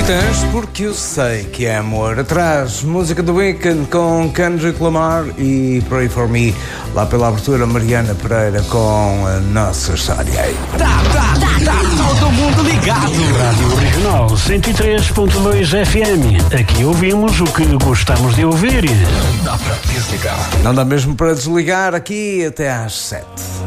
Titãs, porque eu sei que é amor. Atrás, música do Weeknd com Kendrick Lamar e Pray For Me. Lá pela abertura, Mariana Pereira com a nossa história. Tá todo mundo ligado. Rádio Regional 103.2 FM. Aqui ouvimos o que gostamos de ouvir. Não dá pra desligar. Não dá mesmo para desligar aqui até às 7.